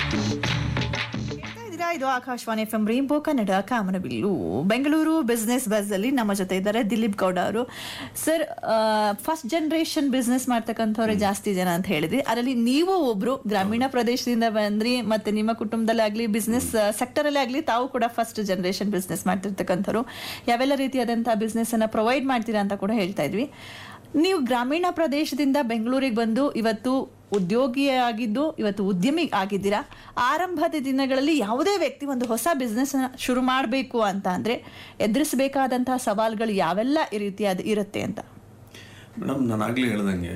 ಇದು Akashvani FM rainbow Kannada ಕಾಮನಬಿಲ್ಲು Bengaluru business bus ಅಲ್ಲಿ ನಮ್ಮ ಜೊತೆ ಇದ್ದಾರೆ ದಿಲೀಪ್ ಗೌಡ ಅವರು. ಸರ್, ಫಸ್ಟ್ ಜನರೇಷನ್ ಬಿಸ್ನೆಸ್ ಮಾಡ್ತಕ್ಕಂಥವ್ರೆ ಜಾಸ್ತಿ ಜನ ಅಂತ ಹೇಳಿದ್ರಿ. ಅದರಲ್ಲಿ ನೀವು ಒಬ್ರು ಗ್ರಾಮೀಣ ಪ್ರದೇಶದಿಂದ ಬಂದ್ರಿ, ಮತ್ತೆ ನಿಮ್ಮ ಕುಟುಂಬದಲ್ಲಿ ಆಗ್ಲಿ ಬಿಸ್ನೆಸ್ ಸೆಕ್ಟರ್ ಅಲ್ಲಿ ಆಗ್ಲಿ ತಾವು ಕೂಡ ಫಸ್ಟ್ ಜನರೇಷನ್ ಬಿಸ್ನೆಸ್ ಮಾಡ್ತಿರ್ತಕ್ಕಂಥವ್ರು. ಯಾವೆಲ್ಲ ರೀತಿಯಾದಂತಹ ಬಿಸ್ನೆಸ್ ಅನ್ನ ಪ್ರೊವೈಡ್ ಮಾಡ್ತೀರಾ ಅಂತ ಕೂಡ ಹೇಳ್ತಾ ಇದ್ವಿ. ನೀವು ಗ್ರಾಮೀಣ ಪ್ರದೇಶದಿಂದ ಬೆಂಗಳೂರಿಗೆ ಬಂದು ಇವತ್ತು ಉದ್ಯೋಗಿಯಾಗಿದ್ದು ಇವತ್ತು ಉದ್ಯಮಿ ಆಗಿದ್ದೀರಾ. ಆರಂಭದ ದಿನಗಳಲ್ಲಿ ಯಾವುದೇ ವ್ಯಕ್ತಿ ಒಂದು ಹೊಸ ಬಿಸ್ನೆಸ್ ಶುರು ಮಾಡಬೇಕು ಅಂತ ಅಂದ್ರೆ ಎದುರಿಸಬೇಕಾದಂತಹ ಸವಾಲುಗಳು ಯಾವೆಲ್ಲ ಈ ರೀತಿಯಾದ ಇರುತ್ತೆ ಅಂತ? ಮೇಡಮ್, ನಾನು ಆಗ್ಲೇ ಹೇಳ್ದಂಗೆ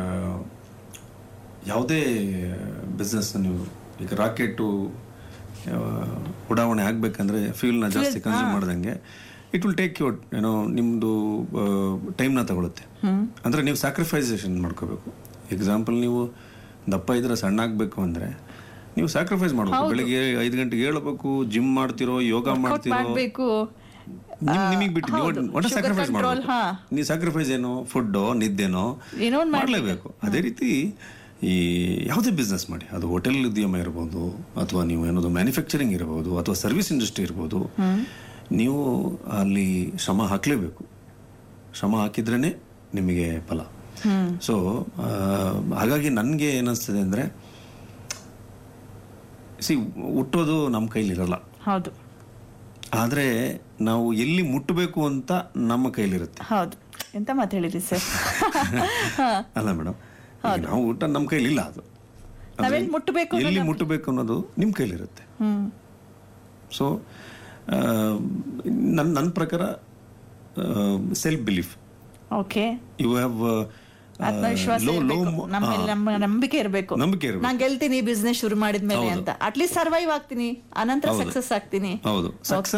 ಯಾವುದೇ ಬಿಸ್ನೆಸ್ ನೀವು ಈಗ ರಾಕೆಟು ಉಡಾವಣೆ ಆಗ್ಬೇಕಂದ್ರೆ ಫ್ಯೂಲ್ನ ಜಾಸ್ತಿ ಕನ್ಸ್ಯೂಮ್ ಮಾಡ್ದಂಗೆ ಇಟ್ ವಿಲ್ ಟೇಕ್ ಯುವರ್ ನಿಮ್ದು ಟೈಮ್ನ ತಗೊಳುತ್ತೆ. ಅಂದ್ರೆ ನೀವು ಸ್ಯಾಕ್ರಿಫೈಸೇಷನ್ ಮಾಡ್ಕೋಬೇಕು. ಎಕ್ಸಾಂಪಲ್, ನೀವು ದಪ್ಪ ಇದ್ರೆ ಸಣ್ಣ ಆಗ್ಬೇಕು ಅಂದ್ರೆ ನೀವು ಸ್ಯಾಕ್ರಿಫೈಸ್ ಮಾಡಬೇಕು. ಬೆಳಿಗ್ಗೆ 5 ಗಂಟೆಗೆ ಹೇಳಬೇಕು, ಜಿಮ್ ಮಾಡ್ತಿರೋ, ಯೋಗ ಮಾಡ್ತಿರೋ, ನಿಮಗೆ ಬಿಟ್ಟು ನೀವು ಸ್ಯಾಕ್ರಿಫೈಸ್ ಮಾಡಬೇಕು. ನೀವು ಸ್ಯಾಕ್ರಿಫೈಸ್ ಏನೋ ಫುಡ್ಡೋ ನಿದ್ದೆನೋ ಮಾಡಲೇಬೇಕು. ಅದೇ ರೀತಿ ಈ ಯಾವುದೇ ಬಿಸ್ನೆಸ್ ಮಾಡಿ, ಅದು ಹೋಟೆಲ್ ಉದ್ಯಮ ಇರ್ಬೋದು, ಅಥವಾ ನೀವು ಏನದು ಮ್ಯಾನುಫ್ಯಾಕ್ಚರಿಂಗ್ ಇರ್ಬೋದು, ಅಥವಾ ಸರ್ವಿಸ್ ಇಂಡಸ್ಟ್ರಿ ಇರ್ಬೋದು, ನೀವು ಅಲ್ಲಿ ಶ್ರಮ ಹಾಕಲೇಬೇಕು. ಶ್ರಮ ಹಾಕಿದ್ರೇನೆ ನಿಮಗೆ ಫಲ. ಸೊ ಹಾಗಾಗಿ ನನಗೆ ಏನಿಸ್ತದೆ ಅಂದರೆ, ಹುಟ್ಟೋದು ನಮ್ಮ ಕೈಲಿರಲ್ಲ, ಹೌದು, ಆದರೆ ನಾವು ಎಲ್ಲಿ ಮುಟ್ಟಬೇಕು ಅಂತ ನಮ್ಮ ಕೈಲಿರುತ್ತೆ. ಹೌದು, ಎಂತ ಮಾತು ಹೇಳಿದ್ರಿ ಸರ್. ಅಲ್ಲ ಮೇಡಮ್, ನಾವು ಊಟ ನಮ್ಮ ಕೈಲಿಲ್ಲ, ಅದು ಎಲ್ಲಿ ಮುಟ್ಟಬೇಕು ಅನ್ನೋದು ನಿಮ್ಮ ಕೈಲಿರುತ್ತೆ. ಸೊ ನನ್ನ ಪ್ರಕಾರ self belief, okay, you have ಆತ್ಮವಿಶ್ವಾಸ, ನಂಬಿಕೆ ಇರಬೇಕು. ನಾನು ಗೆಲ್ತೀನಿ ಬಿಸ್ನೆಸ್ ಶುರು ಮಾಡಿದ್ಮೇಲೆ ಅಂತ. ಅಟ್ಲೀಸ್ಟ್ ಸರ್ವೈವ್ ಆಗ್ತೀನಿ, ಅನಂತರ ಸಕ್ಸಸ್ ಆಗ್ತೀನಿ. ಹೌದು,